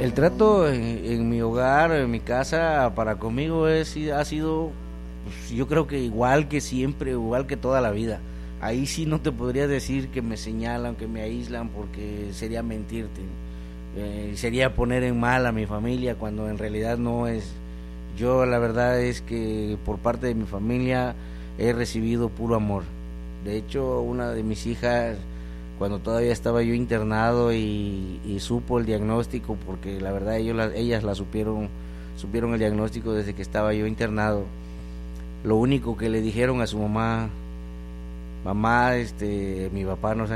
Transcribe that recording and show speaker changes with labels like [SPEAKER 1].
[SPEAKER 1] El trato en mi hogar, en mi casa, para conmigo ha sido, pues, yo creo que igual que siempre, igual que toda la vida. Ahí sí no te podría decir que me señalan, que me aíslan, porque sería mentirte. Sería poner en mal a mi familia cuando en realidad no es. Yo la verdad es que por parte de mi familia he recibido puro amor. De hecho, una de mis hijas, cuando todavía estaba yo internado y supo el diagnóstico, porque la verdad ellas la supieron el diagnóstico desde que estaba yo internado. Lo único que le dijeron a su mamá: mamá, mi papá nos